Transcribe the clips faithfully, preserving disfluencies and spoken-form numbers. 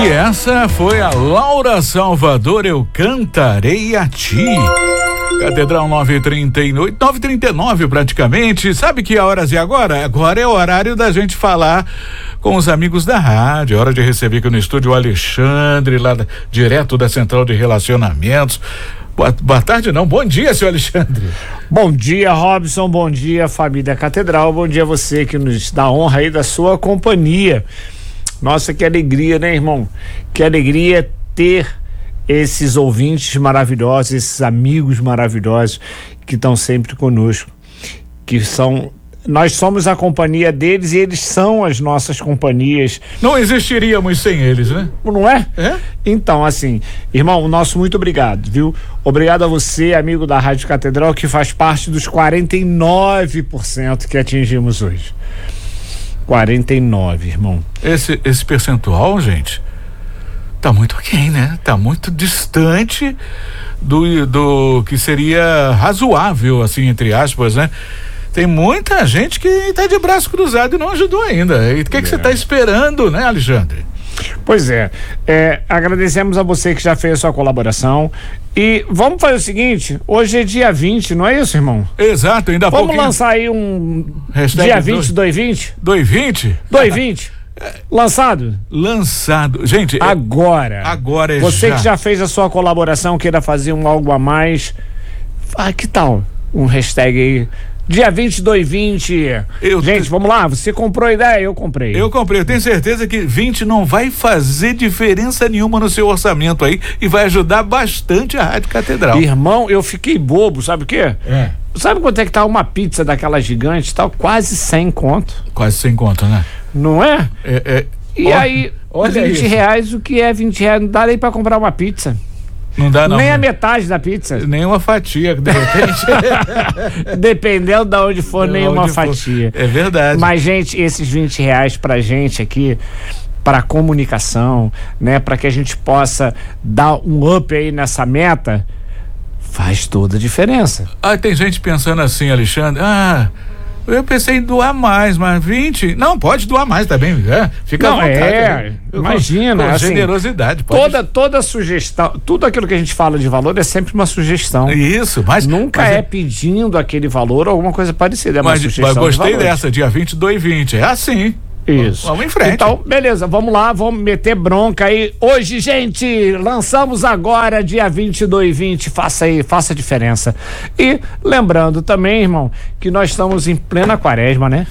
E essa foi a Laura Salvador, Eu Cantarei a Ti. Catedral nove e trinta e oito, nove e trinta e nove praticamente. Sabe que horas é agora? Agora é o horário da gente falar com os amigos da rádio. É hora de receber aqui no estúdio o Alexandre, lá da, direto da Central de Relacionamentos. Boa, boa tarde, não. Bom dia, senhor Alexandre. Bom dia, Robson. Bom dia, família Catedral. Bom dia a você que nos dá honra aí da sua companhia. Nossa, que alegria, né, irmão? Que alegria ter esses ouvintes maravilhosos, esses amigos maravilhosos que estão sempre conosco, que são, nós somos a companhia deles e eles são as nossas companhias. Não existiríamos sem eles, né? Não é? É? Então, assim, irmão, o nosso muito obrigado, viu? Obrigado a você, amigo da Rádio Catedral, que faz parte dos quarenta e nove por cento que atingimos hoje. quarenta e nove, irmão. Esse, esse percentual, gente, tá muito aquém, né? Tá muito distante do, do que seria razoável, assim, entre aspas, né? Tem muita gente que tá de braço cruzado e não ajudou ainda. E o que, é. que você tá esperando, né, Alexandre? Pois é, é, agradecemos a você que já fez a sua colaboração e vamos fazer o seguinte, hoje é dia vinte, não é isso, irmão? Exato, ainda há Vamos pouquinho. lançar aí um Hashtag dia vinte, dois vinte? dois vinte? dois vinte. Lançado? Lançado. Gente, agora. Agora é Você já. que já fez a sua colaboração, queira fazer um algo a mais, ah, que tal? Um hashtag aí. Dia vinte, dois vinte. Eu Gente, te... vamos lá. Você comprou a ideia? Eu comprei. Eu comprei. Eu tenho certeza que vinte não vai fazer diferença nenhuma no seu orçamento aí e vai ajudar bastante a Rádio Catedral. Irmão, eu fiquei bobo. Sabe o quê? É. Sabe quanto é que tá uma pizza daquela gigante? Tá quase cem conto. Quase cem conto, né? Não é? É, é... E Olha, aí, olha vinte isso. reais, o que é vinte reais? Não dá nem pra comprar uma pizza. Não dá não. Nem né? a metade da pizza. Nem uma fatia, de repente. Dependendo de onde for, De nenhuma onde for. fatia. É verdade. Mas, gente, esses vinte reais pra gente aqui, pra comunicação, né? Pra que a gente possa dar um up aí nessa meta, faz toda a diferença. Ah, tem gente pensando assim, Alexandre, ah, eu pensei em doar mais, mas vinte, não, pode doar mais também, é, fica Não, à vontade. é, né? imagina, com, com assim, generosidade. Pode... Toda, toda sugestão, tudo aquilo que a gente fala de valor é sempre uma sugestão. Isso, mas... Nunca mas é pedindo aquele valor ou alguma coisa parecida, é uma mas, sugestão mas gostei de valores. dessa, dia vinte, dois e vinte, é assim. Isso. Vamos em frente. Então, beleza, vamos lá, vamos meter bronca aí. Hoje, gente, lançamos agora, dia vinte e dois e vinte, faça aí, faça a diferença. E lembrando também, irmão, que nós estamos em plena quaresma, né?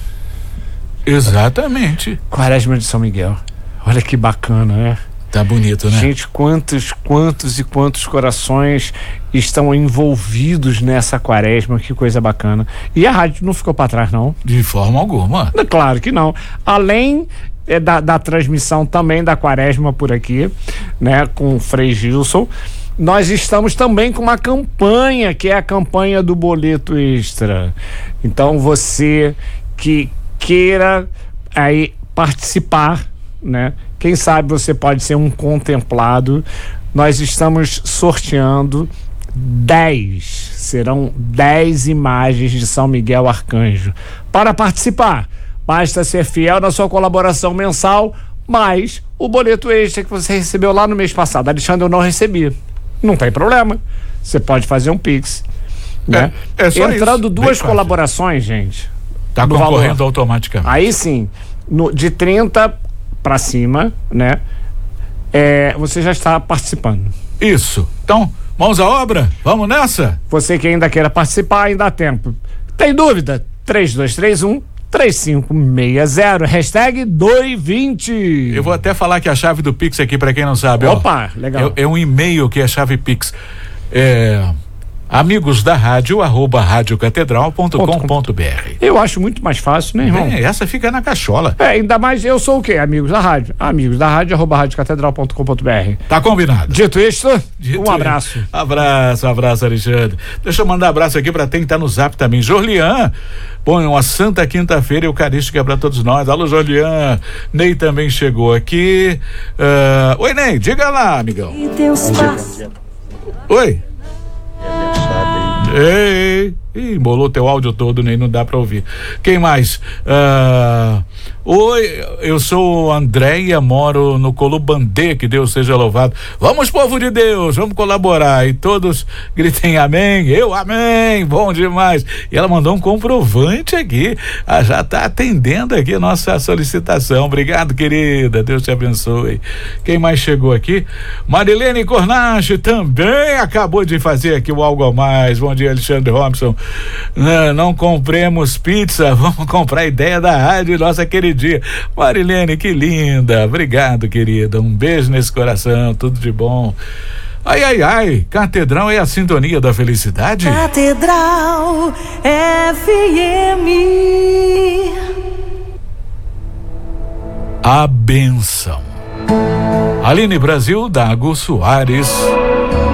Exatamente. Quaresma de São Miguel. Olha que bacana, né? Tá bonito, né? Gente, quantos, quantos e quantos corações estão envolvidos nessa quaresma, que coisa bacana. E a rádio não ficou para trás, não. De forma alguma. Claro que não. Além é, da, da transmissão também da quaresma por aqui, né, com o Frei Gilson, nós estamos também com uma campanha, que é a campanha do boleto extra. Então, você que queira aí participar, né? Quem sabe você pode ser um contemplado. Nós estamos sorteando dez, serão dez imagens de São Miguel Arcanjo. Para participar, basta ser fiel na sua colaboração mensal, mais o boleto extra que você recebeu lá no mês passado. Alexandre, eu não recebi. Não tem problema. Você pode fazer um Pix, né? É, é só Entrando isso. duas Bem colaborações, gente. Tá do concorrendo valor. automaticamente. Aí sim, no, de trinta para cima, né? É, você já está participando. Isso. Então, mãos à obra? Vamos nessa? Você que ainda queira participar, ainda há tempo. Tem dúvida? três dois três um, três cinco seis zero, hashtag dois e vinte. Eu vou até falar que a chave do Pix aqui, pra quem não sabe, Opa, ó, legal. É, é um e-mail que é a chave Pix. É... amigos da rádio, arroba radiocatedral ponto com ponto br. Eu acho muito mais fácil, né, irmão? É, essa fica na cachola. É, ainda mais eu sou o quê? Amigos da rádio. Amigos da rádio, arroba radiocatedral ponto com ponto br. Tá combinado. Dito isso, Dito um abraço. Isso. Abraço, abraço, Alexandre. Deixa eu mandar um abraço aqui pra quem tá no zap também. Jorlian, bom, uma santa quinta-feira eucarística pra todos nós. Alô, Jorlian. Ney também chegou aqui. Uh, oi, Ney, diga lá, amigão. Oi. Ei, ei, embolou teu áudio todo, nem não dá pra ouvir. Quem mais? Uh, Oi, eu sou Andréia, moro no Colubandê, que Deus seja louvado. Vamos, povo de Deus, vamos colaborar. E todos gritem amém, eu amém, bom demais. E ela mandou um comprovante aqui, ah, já está atendendo aqui a nossa solicitação. Obrigado, querida, Deus te abençoe. Quem mais chegou aqui? Marilene Cornache também acabou de fazer aqui o Algo a Mais. Bom dia, Alexandre Robson. Não, não compremos pizza, vamos comprar a ideia da rádio, nossa queridinha. Marilene, que linda. Obrigado, querida. Um beijo nesse coração, tudo de bom. Ai, ai, ai, Catedral é a sintonia da felicidade? Catedral F M. A benção. Aline Brasil, Dago Soares.